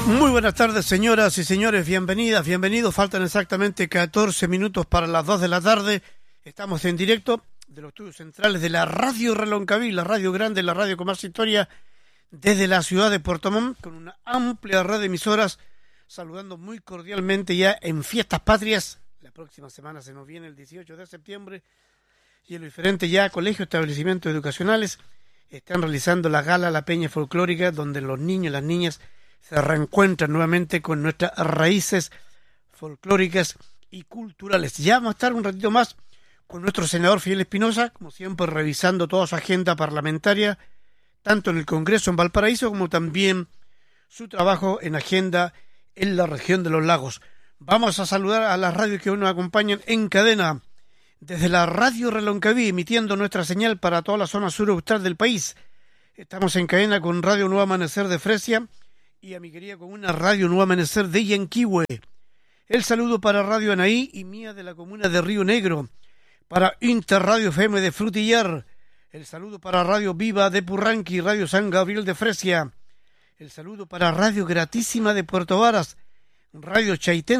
Muy buenas tardes, señoras y señores, bienvenidas, bienvenidos. Faltan exactamente 14 minutos para las 2 de la tarde. Estamos en directo de los estudios centrales de la Radio Reloncaví, la radio grande, la radio con más historia, desde la ciudad de Puerto Montt, con una amplia red de emisoras, saludando muy cordialmente ya en Fiestas Patrias. La próxima semana se nos viene el 18 de septiembre y en los diferentes ya colegios, establecimientos educacionales están realizando la gala, la peña folclórica, donde los niños y las niñas se reencuentran nuevamente con nuestras raíces folclóricas y culturales. Ya vamos a estar un ratito más con nuestro senador Fidel Espinosa, como siempre revisando toda su agenda parlamentaria, tanto en el Congreso en Valparaíso como también su trabajo en agenda en la región de los lagos. Vamos a saludar a las radios que hoy nos acompañan en cadena, desde la Radio Reloncaví, emitiendo nuestra señal para toda la zona sur austral del país. Estamos en cadena con Radio Nuevo Amanecer de Fresia y a mi querida comuna Radio Nuevo Amanecer de Yanquihue. El saludo para Radio Anaí y mía de la comuna de Río Negro, para Interradio FM de Frutillar, el saludo para Radio Viva de Purranqui, Radio San Gabriel de Fresia, el saludo para Radio Gratísima de Puerto Varas, Radio Chaitén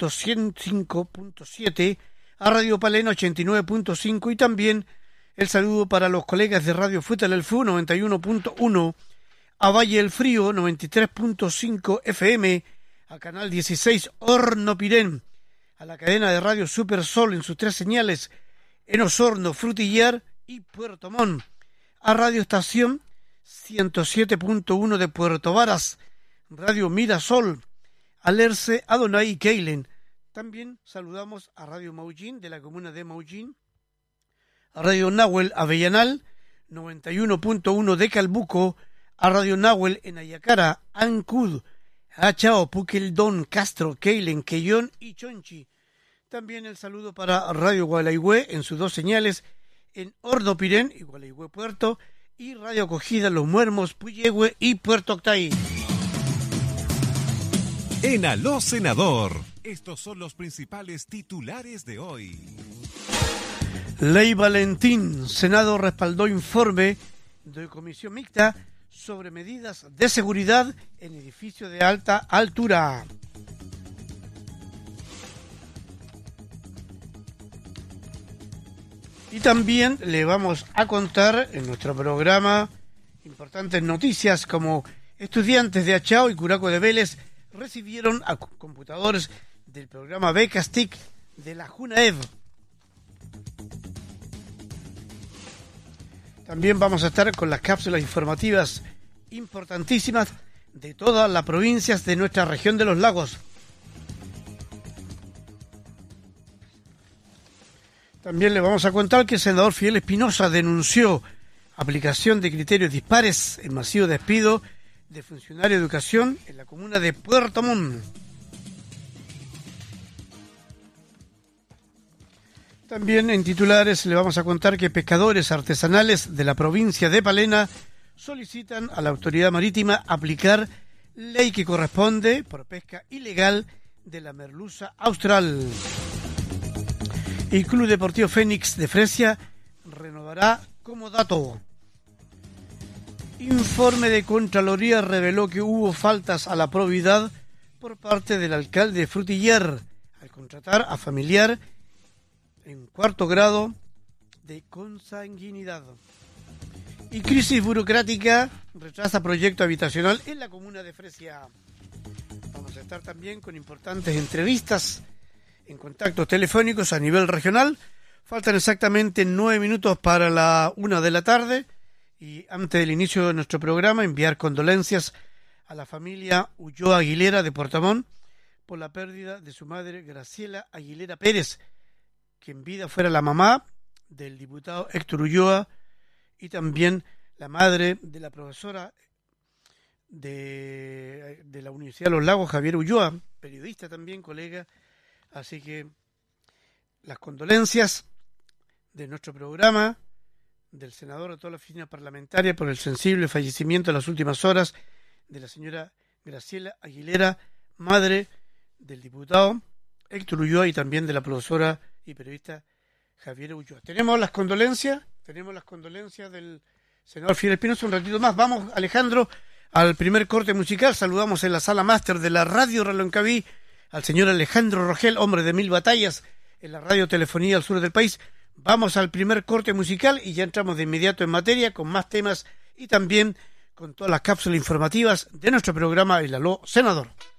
105.7, a Radio Palena 89.5 y también el saludo para los colegas de Radio Futal El Fu 91.1, a Valle el Frío 93.5 FM, a Canal 16 Hornopirén, a la cadena de Radio Super Sol en sus 3 señales, en Osorno, Frutillar y Puerto Montt, a Radio Estación 107.1 de Puerto Varas, Radio Mirasol, a Lerce, Adonai y Keilen. También saludamos a Radio Maullín de la comuna de Maullín, a Radio Nahuel Avellanal 91.1 de Calbuco, a Radio Nahuel en Ayacara, Ancud, a Chao, Puqueldón, Castro, Keilen, Quellón y Chonchi. También el saludo para Radio Gualeguay en sus 2 señales, en Hornopirén y Gualeguay Puerto, y Radio Acogida Los Muermos, Puyehue y Puerto Octay. En Aló Senador, estos son los principales titulares de hoy. Ley Valentín, Senado respaldó informe de comisión mixta sobre medidas de seguridad en edificios de alta altura. Y también le vamos a contar en nuestro programa importantes noticias como estudiantes de Achao y Curaco de Vélez recibieron a computadores del programa Becas TIC de la Junaev. También vamos a estar con las cápsulas informativas importantísimas de todas las provincias de nuestra región de los lagos. También le vamos a contar que el senador Fidel Espinosa denunció aplicación de criterios dispares en masivo despido de funcionarios de educación en la comuna de Puerto Montt. También en titulares le vamos a contar que pescadores artesanales de la provincia de Palena solicitan a la autoridad marítima aplicar ley que corresponde por pesca ilegal de la merluza austral. El Club Deportivo Fénix de Fresia renovará como dato. Informe de Contraloría reveló que hubo faltas a la probidad por parte del alcalde de Frutillar al contratar a familiar en 4º grado de consanguinidad. Y crisis burocrática retrasa proyecto habitacional en la comuna de Fresia. Vamos a estar también con importantes entrevistas en contactos telefónicos a nivel regional. Faltan exactamente 9 minutos para la 1 de la tarde. Y antes del inicio de nuestro programa, enviar condolencias a la familia Ulloa Aguilera de Puerto Montt por la pérdida de su madre Graciela Aguilera Pérez, que en vida fuera la mamá del diputado Héctor Ulloa y también la madre de la profesora de la Universidad de los Lagos, Javier Ulloa, periodista también, colega. Así que las condolencias de nuestro programa, del senador de toda la oficina parlamentaria por el sensible fallecimiento en las últimas horas de la señora Graciela Aguilera, madre del diputado Héctor Ulloa y también de la profesora y periodista Javier Ulloa. Tenemos las condolencias del senador Fidel Espinosa. Un ratito más vamos, Alejandro, al primer corte musical. Saludamos en la sala máster de la Radio Reloncaví al señor Alejandro Rogel, hombre de 1000 batallas en la radiotelefonía al sur del país. Vamos al primer corte musical y ya entramos de inmediato en materia con más temas y también con todas las cápsulas informativas de nuestro programa El Aló Senador.